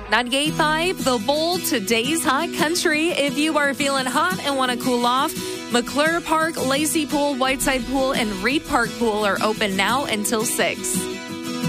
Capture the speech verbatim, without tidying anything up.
ninety-eight point five, The Bold, today's hot country. If you are feeling hot and want to cool off, McClure Park, Lacey Pool, Whiteside Pool, and Reed Park Pool are open now until six.